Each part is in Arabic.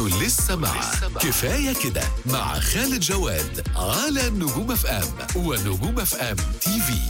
انتوا لسه مع كفاية كده مع خالد جواد على نجوم اف ام ونجوم اف ام تي في.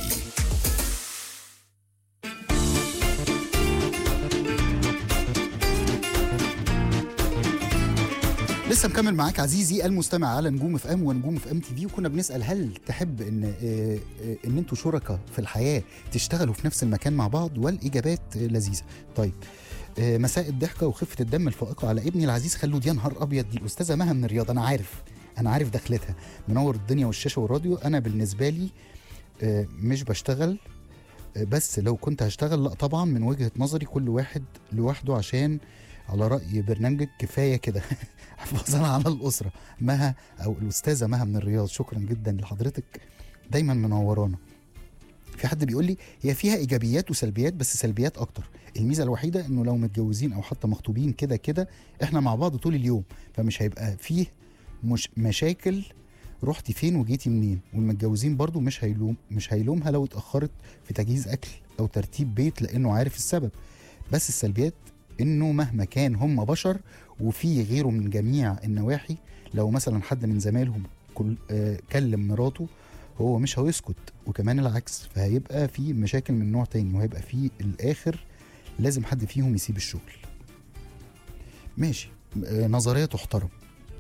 لسه مكمل معاك عزيزي المستمع على نجوم اف ام ونجوم اف ام تي في، وكنا بنسال هل تحب ان انتوا شركاء في الحياه تشتغلوا في نفس المكان مع بعض؟ والاجابات لذيذه. طيب مساء الضحكه وخفه الدم الفائقه على ابني العزيز خلود. يا نهار ابيض، دي الاستاذه مها من الرياض. انا عارف دخلتها، منور الدنيا والشاشه والراديو. انا بالنسبه لي مش بشتغل، بس لو كنت هشتغل لا طبعا، من وجهه نظري كل واحد لوحده، عشان على رأي برنامجك كفاية كده حفاظا على الأسرة. مها أو الأستاذة مها من الرياض، شكرا جدا لحضرتك، دايما منورانا. في حد بيقول لي هي فيها إيجابيات وسلبيات، بس سلبيات أكتر. الميزة الوحيدة إنه لو متجوزين أو حتى مخطوبين كده إحنا مع بعض طول اليوم، فمش هيبقى فيه مشاكل رحتي فين وجيتي منين. والمتجوزين برضو مش هيلومها لو اتأخرت في تجهيز أكل أو ترتيب بيت لأنه عارف السبب. بس السلبيات انه مهما كان هم بشر وفي غيره من جميع النواحي. لو مثلا حد من زمايلهم كلم مراته، هو مش هيسكت، وكمان العكس، فهيبقى في مشاكل من نوع تاني، وهيبقى في الاخر لازم حد فيهم يسيب الشغل. ماشي، نظرية تحترم،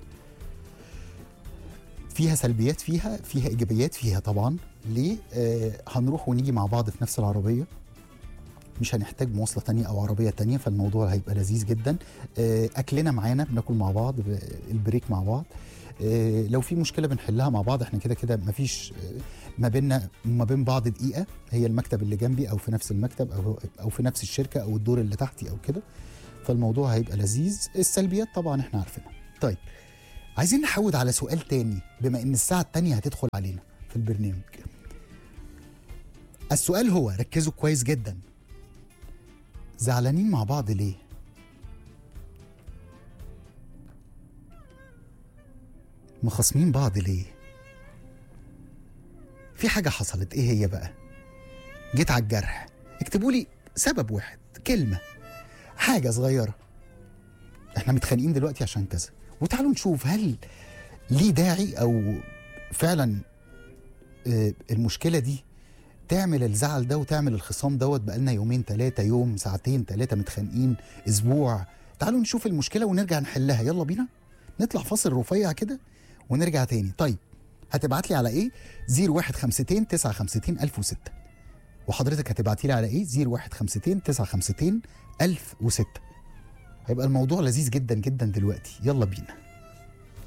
فيها سلبيات، فيها ايجابيات، فيها طبعا. ليه؟ هنروح ونيجي مع بعض في نفس العربية، مش هنحتاج مواصلة تانية أو عربية تانية، فالموضوع هيبقى لذيذ جدا. أكلنا معانا، بناكل مع بعض، البريك مع بعض. لو في مشكلة بنحلها مع بعض، احنا كده مفيش ما بيننا وما بين بعض دقيقة، هي المكتب اللي جنبي أو في نفس المكتب أو في نفس الشركة أو الدور اللي تحتي أو كده، فالموضوع هيبقى لذيذ. السلبيات طبعا احنا عارفينها. طيب عايزين نحود على سؤال تاني، بما إن الساعة التانية هتدخل علينا في البرنامج. السؤال هو، ركزوا كويس جدا، زعلانين مع بعض ليه؟ مخاصمين بعض ليه؟ في حاجة حصلت، ايه هي بقى؟ جيت على الجرح، اكتبوا لي سبب واحد، كلمة، حاجة صغيرة. احنا متخانقين دلوقتي عشان كذا، وتعالوا نشوف هل ليه داعي او فعلا المشكلة دي تعمل الزعل ده وتعمل الخصام دوت. بقالنا يومين 3، يوم، ساعتين 3 متخانقين، اسبوع. تعالوا نشوف المشكلة ونرجع نحلها. يلا بينا نطلع فاصل رفيع كده ونرجع تاني. طيب هتبعت لي على ايه؟ 0152 952 1006. وحضرتك هتبعتي لي على ايه؟ 0152 952 1006. هيبقى الموضوع لذيذ جدا جدا دلوقتي. يلا بينا.